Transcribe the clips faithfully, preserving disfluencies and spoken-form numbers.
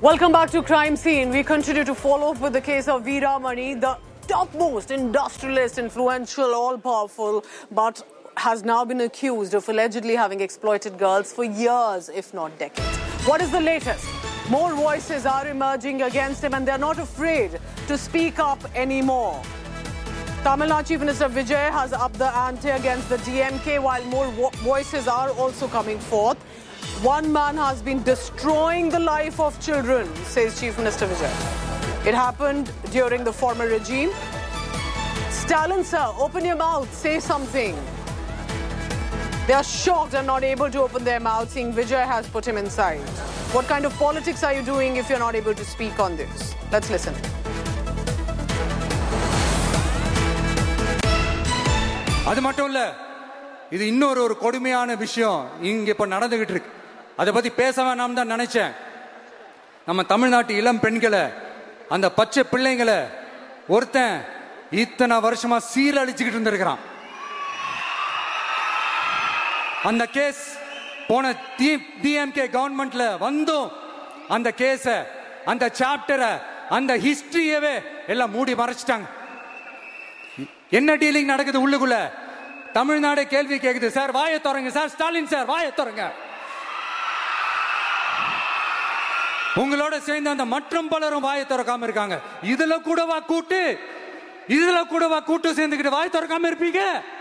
Welcome back to Crime Scene. We continue to follow up with the case of Veeramani, the topmost industrialist, influential, all-powerful, but has now been accused of allegedly having exploited girls for years, if not decades. What is the latest? More voices are emerging against him and they're not afraid to speak up anymore. Tamil Nadu Chief Minister Vijay has upped the ante against the D M K while more vo- voices are also coming forth. One man has been destroying the life of children, says Chief Minister Vijay. It happened during the former regime. Stalin sir, open your mouth, say something. They are shocked and not able to open their mouth, seeing Vijay has put him inside. What kind of politics are you doing if you're not able to speak on this? Let's listen. அது மட்டும் இல்ல, இது இன்னொரு ஒரு கொடுமையான விஷயம் இங்க இப்ப நடந்துகிட்டு இருக்கு. அதை பத்தி பேச வேணாம் தான் நினைச்சேன். நம்ம தமிழ்நாட்டு இளம் பெண்களை, அந்த பச்சை பிள்ளைங்களை ஒருத்தன் இத்தனை வருஷமா சீரழிச்சுக்கிட்டு இருந்திருக்கிறான். அந்த கேஸ் போன டிஎம்கே கவர்மெண்ட்ல வந்தும் அந்த கேஸ, அந்த சாப்டரை, அந்த ஹிஸ்டரியவே எல்லாம் மூடி மறைச்சிட்டாங்க. என்ன டீலிங் நடக்குது உள்ளுக்குள்ள? தமிழ்நாடு கேள்வி கேக்குது. சார் வாயை திறங்க, சார் ஸ்டாலின் சார் வாயை திறங்க. உங்களோட சேர்ந்து அந்த மற்றும் பலரும் வாயை திறக்காம இருக்காங்க. இதுல கூடவா கூட்டு, இதுல கூடவா கூட்டு சேர்ந்துக்கிட்டு வாய் திறக்காம இருப்பீங்க?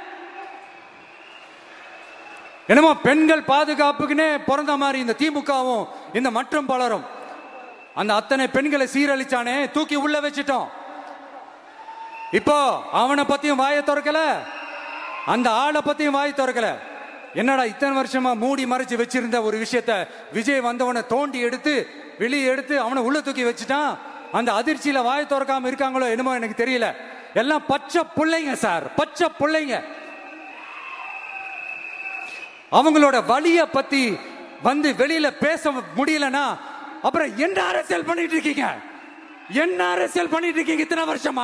என்னமோ பெண்கள் பாதுகாப்புக்குன்னே பிறந்த மாதிரி இந்த திமுகவும் இந்த மற்றும் பலரும் அந்த அத்தனை பெண்களை சீரழிச்சானே, தூக்கி உள்ள வச்சிட்டோம். இப்போ அவனை பத்தியும் வாயை திறக்கல, அந்த ஆளை பத்தியும் வாய் திறக்கல. என்னடா இத்தனை வருஷமா மூடி மறைச்சு வச்சிருந்த ஒரு விஷயத்த விஜய் வந்தவனை தோண்டி எடுத்து வெளியே எடுத்து அவனை உள்ள தூக்கி வச்சுட்டான். அந்த அதிர்ச்சியில வாய் திறக்காம இருக்காங்களோ என்னமோ எனக்கு தெரியல. எல்லாம் பச்சை பிள்ளைங்க சார், பச்சை பிள்ளைங்க. அவங்களோட வலிய பத்தி வந்து வெளியில பேச முடியலன்னா அப்புறம் என்ன அரசியல் பண்ணிட்டு இருக்கீங்க? என்ன அரசியல் பண்ணிட்டு இருக்கீங்க இத்தனை வருஷமா?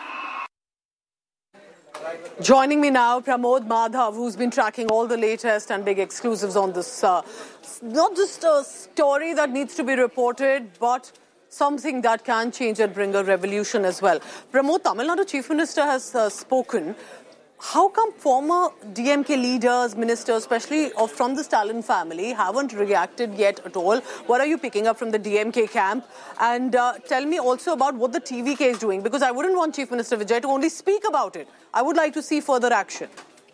Joining me now, Pramod Madhav, who's been tracking all the latest and big exclusives on this, uh, not just a story that needs to be reported, but something that can change and bring a revolution as well. Pramod, Tamil Nadu Chief Minister has uh, spoken. How come former D M K leaders, ministers, especially of, from the Stalin family, haven't reacted yet at all? What are you picking up from the D M K camp? And uh, tell me also about what the T V K is doing, because I wouldn't want Chief Minister Vijay to only speak about it. I would like to see further action.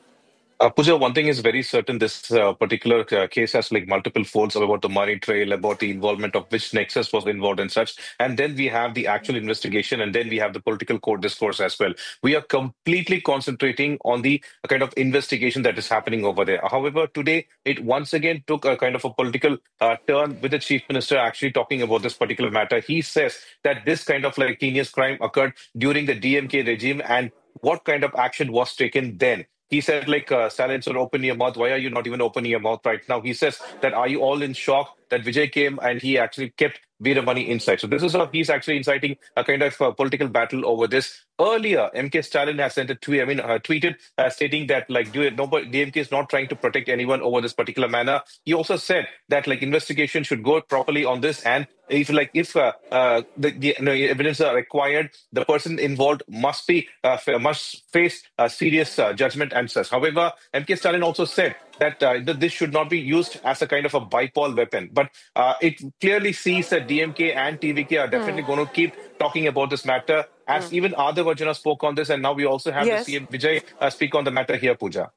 Uh, Pooja, one thing is very certain. This uh, particular uh, case has like multiple folds about the money trail, about the involvement of which nexus was involved and such. And then we have the actual investigation, and then we have the political court discourse as well. We are completely concentrating on the uh, kind of investigation that is happening over there. However, today it once again took a kind of a political uh, turn with the chief minister actually talking about this particular matter. He says that this kind of like heinous crime occurred during the D M K regime, and what kind of action was taken then. He said, like, uh, Stalin, sir, open your mouth. Why are you not even opening your mouth right now? He says that, are you all in shock that Vijay came and he actually kept Veeramani inside? So this is how he's actually inciting a kind of uh, political battle over this. Earlier, M K Stalin has sent a tweet, I mean, uh, tweeted uh, stating that, like, do it, nobody, D M K is not trying to protect anyone over this particular manner. He also said that, like, investigation should go properly on this, and if, like, if uh, uh, the, the you know, evidence are required, the person involved must be uh, must face a serious uh, judgment and such. However, M K Stalin also said that, uh, that this should not be used as a kind of a bipole weapon. But uh, it clearly sees that D M K and T V K are definitely mm. going to keep talking about this matter, as mm. even Ardha Vajana spoke on this, and now we also have yes. the C M Vijay uh, speak on the matter here, Pooja.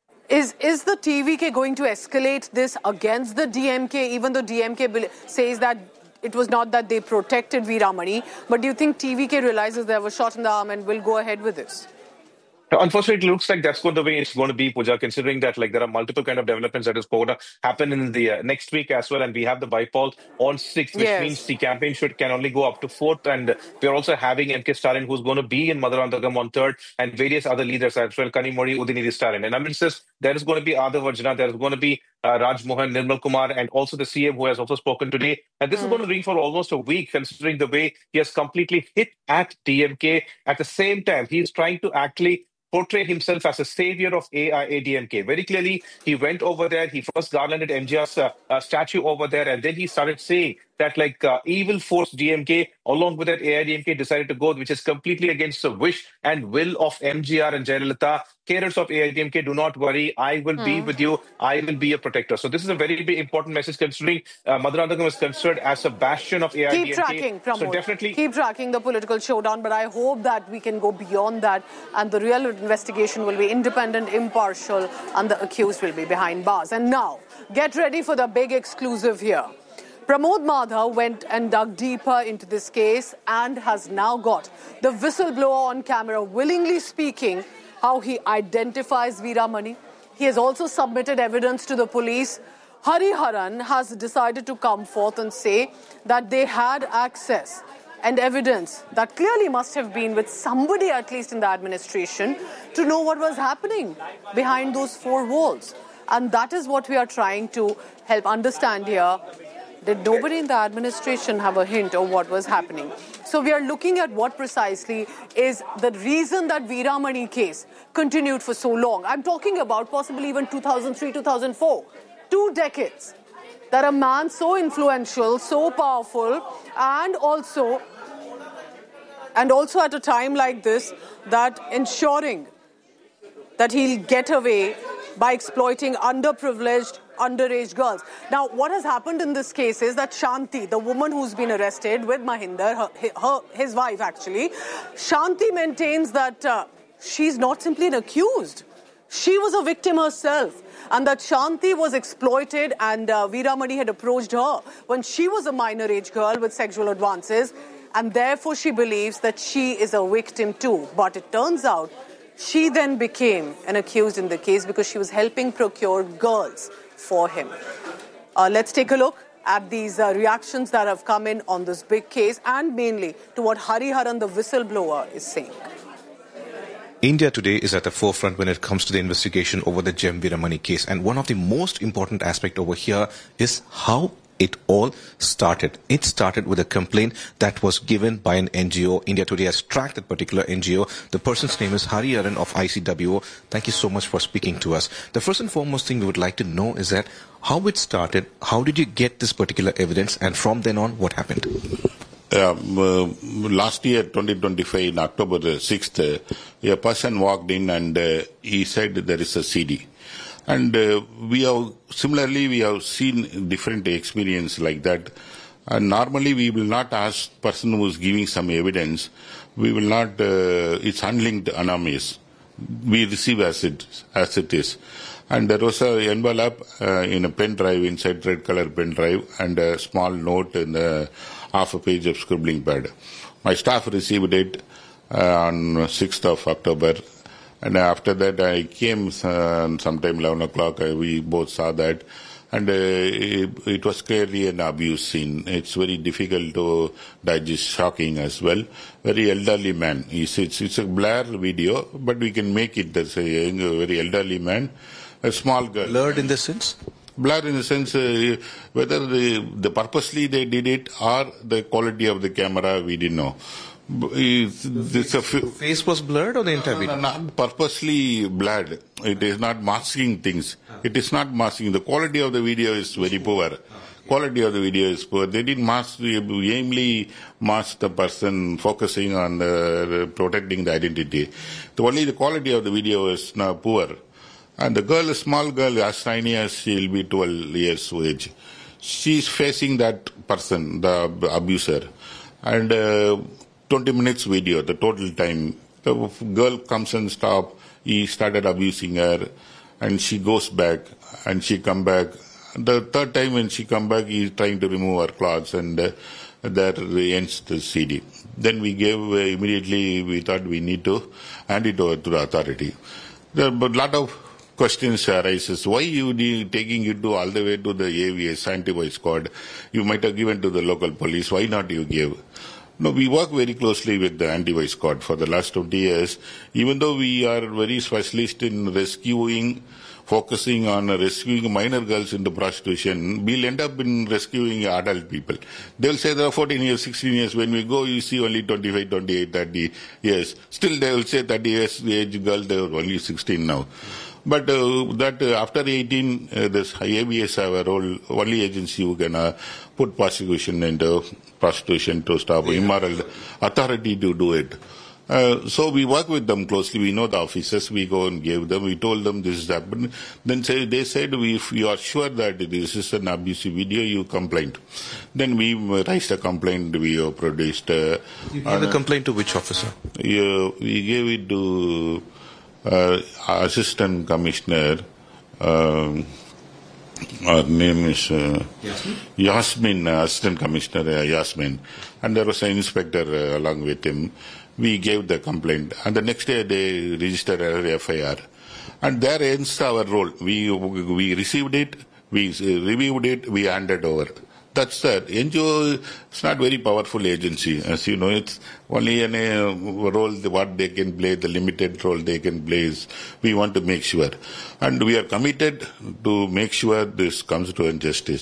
Is is the T V K going to escalate this against the D M K, even though D M K says that it was not that they protected Veeramani, but do you think T V K realizes they have a shot in the arm and will go ahead with this? Unfortunately, it looks like that's going to be it's going to be, Pooja, considering that like there are multiple kind of developments that is going to happen in the uh, next week as well, and we have the bipole on sixth, which yes. means the campaign should can only go up to fourth, and we're also having M K Stalin, who's going to be in Maduranthagam on third, and various other leaders as well, Kanimozhi, Udinidhi Stalin. And amidst this, there is going to be Ardha Vajana, there is going to be uh, Raj Mohan, Nirmal Kumar, and also the C M who has also spoken today. And this mm. is going to ring for almost a week, considering the way he has completely hit at D M K. At the same time, he is trying to actually portray himself as a savior of A I A D M K. Very clearly, he went over there, he first garlanded M G R's uh, uh, statue over there, and then he started saying that like uh, evil force D M K, along with that A I D M K decided to go, which is completely against the wish and will of M G R and Jayalalitha. Cadres of A I D M K, do not worry. I will be with you. I will be a protector. So this is a very big important message, considering uh, Maduranthakam was considered as a bastion of A I D M K. Keep tracking, Pramod. So definitely keep tracking the political showdown, but I hope that we can go beyond that and the real investigation will be independent, impartial, and the accused will be behind bars. And now, get ready for the big exclusive here. Pramod Madhav went and dug deeper into this case and has now got the whistleblower on camera willingly speaking how he identifies Veeramani. He has also submitted evidence to the police. Hariharan has decided to come forth and say that they had access and evidence that clearly must have been with somebody, at least in the administration, to know what was happening behind those four walls. And that is what we are trying to help understand here. Did nobody in the administration have a hint of what was happening? So we are looking at what precisely is the reason that Veeramani case continued for so long. I'm talking about possibly even two thousand three, two thousand four. Two decades. That a man so influential, so powerful, and also, and also at a time like this, that ensuring that he'll get away by exploiting underprivileged, underage girls. Now, what has happened in this case is that Shanti, the woman who's been arrested with Mahinder, her, her, his wife actually, Shanti maintains that uh, she's not simply an accused. She was a victim herself, and that Shanti was exploited, and uh, Veeramani had approached her when she was a minor age girl with sexual advances, and therefore she believes that she is a victim too. But it turns out she then became an accused in the case because she was helping procure girls for him. Uh, let's take a look at these uh, reactions that have come in on this big case, and mainly to what Hariharan, the whistleblower, is saying. India today is at the forefront when it comes to the investigation over the Gem Veeramani case. And one of the most important aspects over here is how it all started. It started with a complaint that was given by an N G O. India Today has tracked that particular N G O. The person's name is Hariharan of I C W O. Thank you so much for speaking to us. The first and foremost thing we would like to know is that how it started, how did you get this particular evidence, and from then on, what happened? Um, uh, last year, twenty twenty-five, in October sixth, uh, a person walked in and uh, he said there is a C D. And uh, we have, similarly, we have seen different experience like that. And normally, we will not ask person who is giving some evidence. We will not, uh, it's unlinked anonymous. We receive as it, as it is. And there was an envelope uh, in a pen drive, inside red color pen drive, and a small note in the half a page of scribbling pad. My staff received it uh, on sixth of October. And after that, I came uh, sometime eleven o'clock. Uh, we both saw that. And uh, it, it was clearly an abuse scene. It's very difficult to digest, shocking as well. Very elderly man. It's, it's, it's a blur video, but we can make it as a, a very elderly man. A small girl. Blurred in the sense? Blur in the sense uh, whether the, the purposely they did it or the quality of the camera, we didn't know. It's, it's a f- face was blurred or the entire video? No, not purposely blurred. It is not masking things. It is not masking. The quality of the video is very poor. Quality of the video is poor. They didn't mask, aimly mask the person focusing on the, protecting the identity. The only the quality of the video is now poor. And the girl, a small girl, as tiny as she'll be twelve years of age, she's facing that person, the abuser. And uh, twenty minutes video, the total time. The girl comes and stops. He started abusing her, and she goes back, and she come back. The third time when she come back, he's trying to remove her clothes, and uh, there ends the C D. Then we gave uh, immediately. We thought we need to hand it over to the authority. There but lot of questions arises. Why you taking it to all the way to the A V S, anti-vice squad? You might have given to the local police. Why not you give? No, we work very closely with the anti-vice squad for the last twenty years. Even though we are very specialist in rescuing, focusing on rescuing minor girls into prostitution, we'll end up in rescuing adult people. They'll say there are fourteen years, sixteen years. When we go, you see only twenty-five, twenty-eight, thirty years. Still, they will say thirty years age girl, they are only sixteen now. But uh, that uh, after eighteen, uh, this A B S have a role, only agency who can uh, put prosecution into prostitution to stop immoral authority to do it. Uh, so we work with them closely. We know the officers. We go and give them. We told them this has happened. Then say, they said, we, if you are sure that this is an abusive video, you complain. Then we raised a complaint. We uh, produced. Uh, you gave the complaint to which officer? Uh, we gave it to uh, Assistant Commissioner. Um, Her name is uh, Yasmin, Yasmin uh, Assistant Commissioner uh, Yasmin. And there was an inspector uh, along with him. We gave the complaint. And the next day they registered an F I R. And there ends our role. We, we received it, we uh, reviewed it, we handed over. That's that. N G O is not very powerful agency. As you know, it's only a uh, role, what they can play, the limited role they can play is we want to make sure. And we are committed to make sure this comes to justice.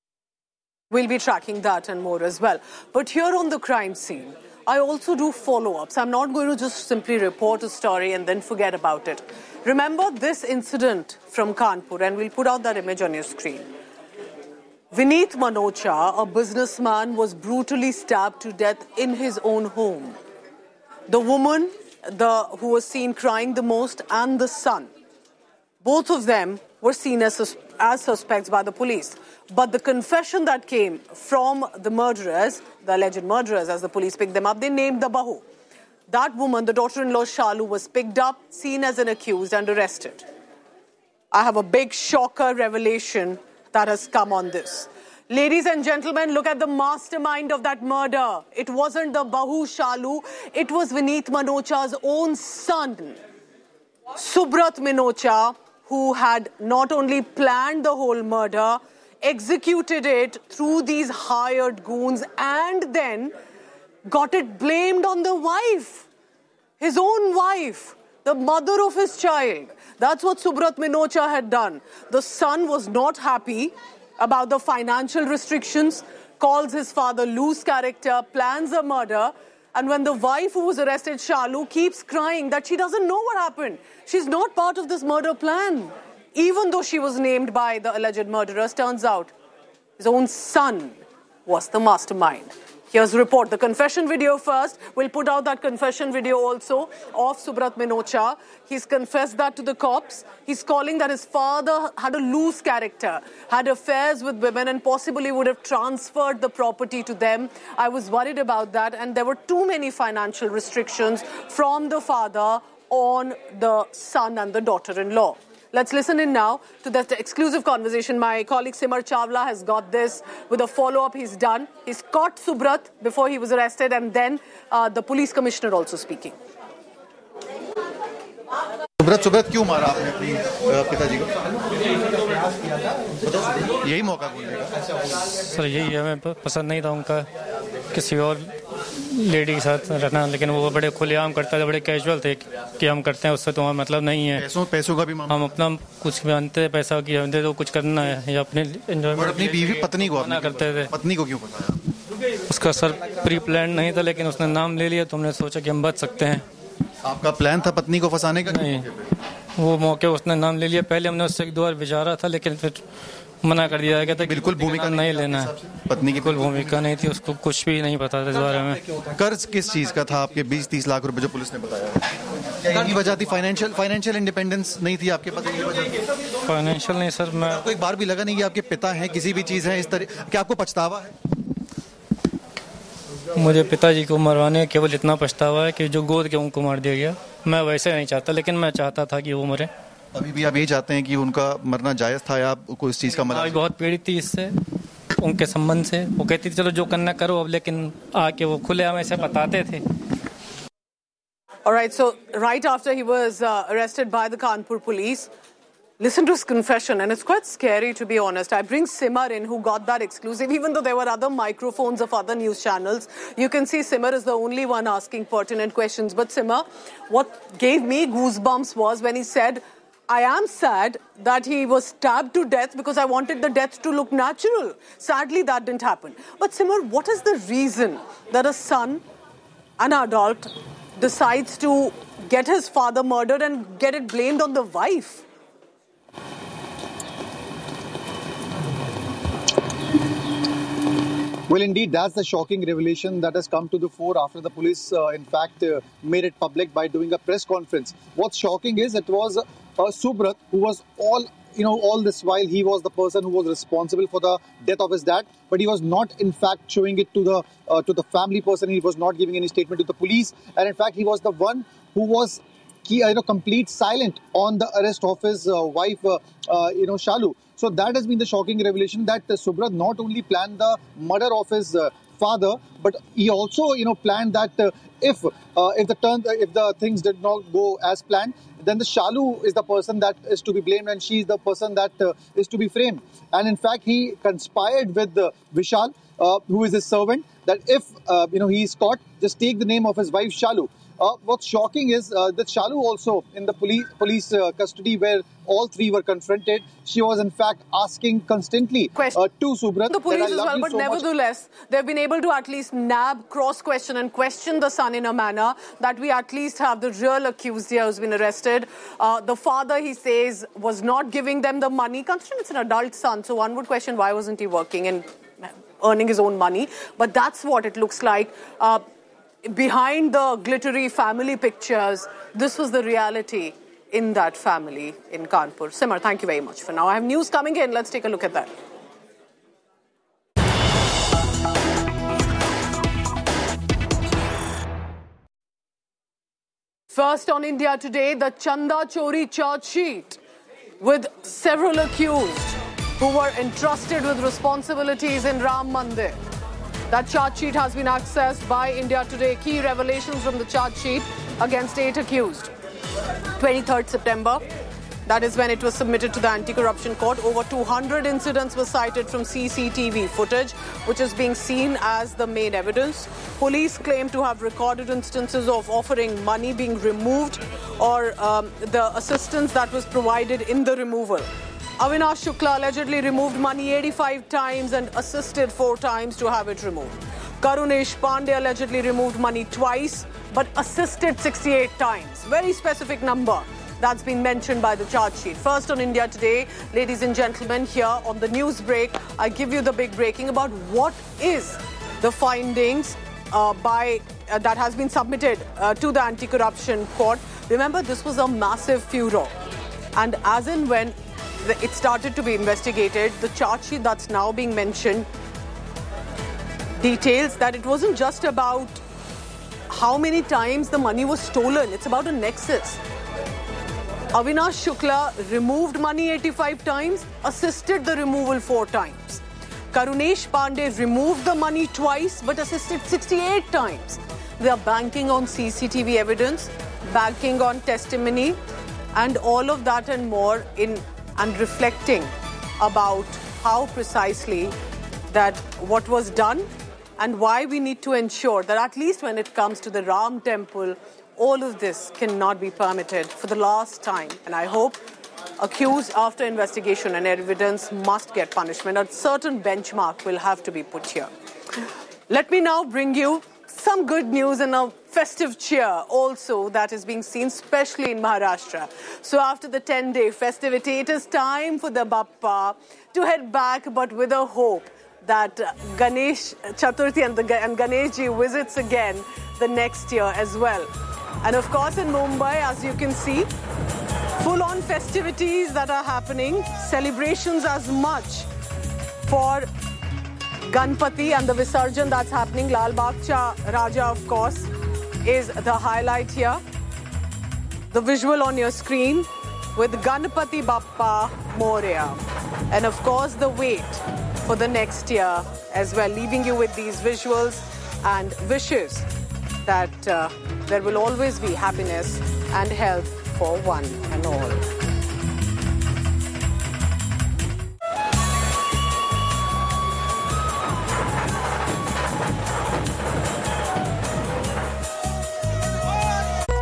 We'll be tracking that and more as well. But here on the crime scene, I also do follow-ups. I'm not going to just simply report a story and then forget about it. Remember this incident from Kanpur, and we'll put out that image on your screen. Vineet Manocha, a businessman, was brutally stabbed to death in his own home. The woman the, who was seen crying the most and the son, both of them were seen as, as suspects by the police. But the confession that came from the murderers, the alleged murderers, as the police picked them up, they named the Bahu. That woman, the daughter-in-law Shalu, was picked up, seen as an accused and arrested. I have a big shocker revelation that has come on this. Ladies and gentlemen, look at the mastermind of that murder. It wasn't the Bahu Shalu, it was Vineet Manocha's own son, Subrat Manocha, who had not only planned the whole murder, executed it through these hired goons, and then got it blamed on the wife, his own wife, the mother of his child. That's what Subrat Manocha had done. The son was not happy about the financial restrictions, calls his father loose character, plans a murder, and when the wife who was arrested, Shalu, keeps crying that she doesn't know what happened. She's not part of this murder plan. Even though she was named by the alleged murderers, turns out his own son was the mastermind. Here's the report. The confession video first. We'll put out that confession video also of Subrat Manocha. He's confessed that to the cops. He's calling that his father had a loose character, had affairs with women, and possibly would have transferred the property to them. I was worried about that, and there were too many financial restrictions from the father on the son and the daughter-in-law. Let's listen in now to that exclusive conversation. My colleague Simar Chawla has got this with a follow-up he's done. He's caught Subrat before he was arrested, and then uh, the police commissioner also speaking. Subrat Subrat क्यों मारा आपने अपनी पिताजी को? यही मौका बोलने का? सर यही हमें पसंद नहीं था उनका किसी और लेडी के साथ रहना, लेकिन वो बड़े खुलेआम करता था, बड़े कैजुअल थे कि हम करते हैं, उससे तो हमारा मतलब नहीं है। पैसों पैसों का भी हम अपना कुछ जानते हैं, पैसा की हमने तो कुछ करना है या अपने एंजॉयमेंट। अपनी बीवी पत्नी को मना करते थे। पत्नी को क्यों बताया? उसका सर प्री प्लान नहीं था, लेकिन उसने नाम ले लिया तो हमने सोचा कि हम बच सकते हैं। आपका प्लान था पत्नी को फंसाने का? नहीं, वो मौके उसने नाम ले लिया। पहले हमने उससे एक दो बार विचारा था, लेकिन फिर मना कर दिया गया था। बिल्कुल भूमिका नहीं लेना है, पत्नी की कोई भूमिका नहीं थी, उसको कुछ भी नहीं पता था इस बारे में। कर्ज किस चीज का था आपके? बीस तीस लाख रुपए जो पुलिस ने बताया, क्या यही वजह थी? फाइनेंशियल फाइनेंशियल इंडिपेंडेंस नहीं थी आपके पति की वजह? फाइनेंशियल नहीं सर, मैं आपको एक बार भी लगा नहीं कि आपके पिता हैं, किसी भी चीज है इस तरह? क्या आपको पछतावा है? मुझे पिताजी को मरवाने केवल इतना पछतावा है कि जो गोद के उनको मार दिया गया। मैं वैसे नहीं चाहता, लेकिन मैं चाहता था कि वो मरे। अभी भी आप यही चाहते हैं कि उनका मरना जायज था, या आपको इस चीज का मतलब? बहुत पीड़ित थी इससे, उनके संबंध से। वो कहती थी चलो जो करना करो अब, लेकिन आके वो खुले हम ऐसे बताते थे। All right, so right after he was uh, arrested by the Kanpur police, listen to his confession, and it's quite scary, to be honest. I bring Simar in, who got that exclusive, even though there were other microphones of other news channels. You can see Simar is the only one asking pertinent questions. But Simar, what gave me goosebumps was when he said, I am sad that he was stabbed to death because I wanted the death to look natural. Sadly, that didn't happen. But Simar, what is the reason that a son, an adult, decides to get his father murdered and get it blamed on the wife? Well, indeed, that's the shocking revelation that has come to the fore after the police, uh, in fact, uh, made it public by doing a press conference. What's shocking is it was uh, Subrat who was all, you know, all this while he was the person who was responsible for the death of his dad, but he was not, in fact, showing it to the uh, to the family person. He was not giving any statement to the police, and in fact, he was the one who was, you know, complete silent on the arrest of his uh, wife, uh, uh, you know, Shalu. So that has been the shocking revelation that uh, Subrat not only planned the murder of his uh, father, but he also, you know, planned that uh, if uh, if the turn uh, if the things did not go as planned, then the Shalu is the person that is to be blamed, and she is the person that uh, is to be framed. And in fact, he conspired with uh, Vishal, uh, who is his servant, that if uh, you know he is caught, just take the name of his wife Shalu. Uh, what's shocking is uh, that Shalu also in the police police uh, custody where all three were confronted. She was in fact asking constantly uh, to Subrat. The police as well, but so nevertheless, much. they've been able to at least nab, cross-question and question the son in a manner that we at least have the real accused here who's been arrested. Uh, the father, he says, was not giving them the money. Considering it's an adult son, so one would question why wasn't he working and earning his own money. But that's what it looks like. Uh, Behind the glittery family pictures, this was the reality in that family in Kanpur. Simar, thank you very much for now. I have news coming in. Let's take a look at that. First on India Today, the Chanda Chori charge sheet with several accused who were entrusted with responsibilities in Ram Mandir. That charge sheet has been accessed by India Today. Key revelations from the charge sheet against eight accused. twenty-third September, that is when it was submitted to the Anti-Corruption Court. Over two hundred incidents were cited from C C T V footage, which is being seen as the main evidence. Police claim to have recorded instances of offering money being removed or um, the assistance that was provided in the removal. Avinash Shukla allegedly removed money eighty-five times and assisted four times to have it removed. Karunesh Pandey allegedly removed money twice but assisted sixty-eight times. Very specific number that's been mentioned by the charge sheet. First on India Today, ladies and gentlemen, here on the news break, I give you the big breaking about what is the findings uh, by uh, that has been submitted uh, to the Anti-Corruption Court. Remember, this was a massive furor. And as and when it started to be investigated, the charge sheet that's now being mentioned details that it wasn't just about how many times the money was stolen. It's about a nexus. Avinash Shukla removed money eighty-five times, assisted the removal four times. Karunesh Pandey removed the money twice but assisted sixty-eight times. They are banking on C C T V evidence, banking on testimony, and all of that and more in and reflecting about how precisely that what was done and why we need to ensure that at least when it comes to the Ram temple, all of this cannot be permitted for the last time. And I hope accused after investigation and evidence must get punishment. A certain benchmark will have to be put here. Let me now bring you some good news and a festive cheer also that is being seen, especially in Maharashtra. So after the ten-day festivity, it is time for the Bappa to head back, but with a hope that Ganesh Chaturthi and, the, and Ganeshji visits again the next year as well. And of course in Mumbai, as you can see, full-on festivities that are happening, celebrations as much for Ganpati and the Visarjan that's happening. Lal Bagh Cha Raja, of course, is the highlight here. The visual on your screen with Ganpati Bappa Moria. And of course, the wait for the next year as well, leaving you with these visuals and wishes that uh, there will always be happiness and health for one and all.